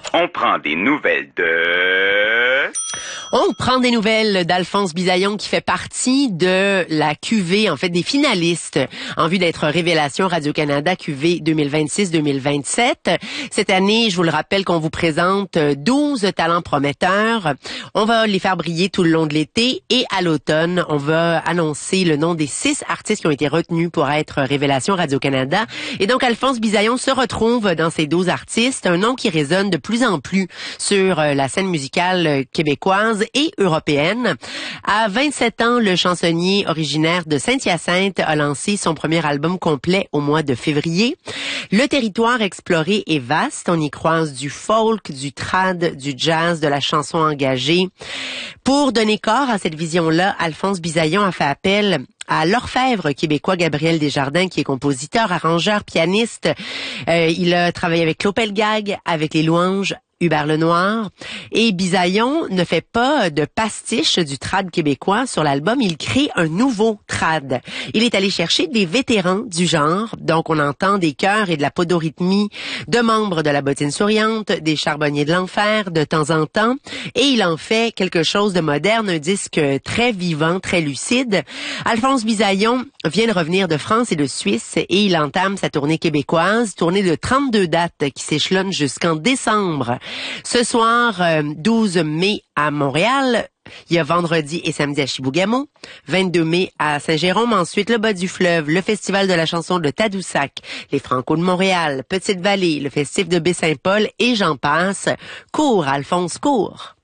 On prend des nouvelles de... On prend des nouvelles d'Alphonse Bisaillon qui fait partie de la QV, en fait des finalistes en vue d'être Révélation Radio-Canada QV 2026-2027. Cette année, je vous le rappelle qu'on vous présente 12 talents prometteurs. On va les faire briller tout le long de l'été et à l'automne, on va annoncer le nom des 6 artistes qui ont été retenus pour être Révélation Radio-Canada. Et donc, Alphonse Bisaillon se retrouve dans ces 12 artistes, un nom qui résonne de plus en plus sur la scène musicale québécoise et européenne. À 27 ans, le chansonnier originaire de Saint-Hyacinthe a lancé son premier album complet au mois de février. Le territoire exploré est vaste. On y croise du folk, du trad, du jazz, de la chanson engagée. Pour donner corps à cette vision-là, Alphonse Bisaillon a fait appel à l'orfèvre québécois Gabriel Desjardins, qui est compositeur, arrangeur, pianiste. Il a travaillé avec Claude Pelgag, avec Les Louanges, Hubert Lenoir. Et Bisaillon ne fait pas de pastiche du trad québécois sur l'album, il crée un nouveau trad. Il est allé chercher des vétérans du genre, donc on entend des chœurs et de la podorythmie de membres de la Bottine Souriante, des Charbonniers de l'Enfer de temps en temps, et il en fait quelque chose de moderne, un disque très vivant, très lucide. Alphonse Bisaillon vient de revenir de France et de Suisse et il entame sa tournée québécoise, tournée de 32 dates qui s'échelonne jusqu'en décembre. Ce soir, 12 mai à Montréal, il y a vendredi et samedi à Chibougamau, 22 mai à Saint-Jérôme, ensuite le Bas du Fleuve, le Festival de la chanson de Tadoussac, les Franco de Montréal, Petite-Vallée, le Festif de Baie-Saint-Paul et j'en passe. Cours, Alphonse, cours!